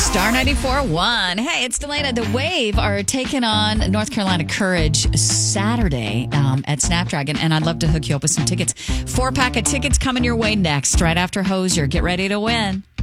Star 94.1. Hey, it's Delana. The Wave are taking on North Carolina Courage Saturday at Snapdragon, and I'd love to hook you up with some tickets. 4-pack of tickets coming your way next, right after Hosier. Get ready to win.